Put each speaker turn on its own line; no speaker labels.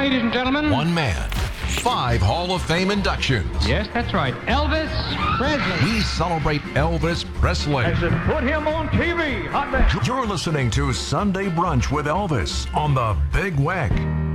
ladies and gentlemen.
One man, 5 Hall of Fame inductions.
Yes, that's right. Elvis Presley.
We celebrate Elvis Presley.
I said, put him on TV. Hot man.
You're listening to Sunday Brunch with Elvis on the Big Weck.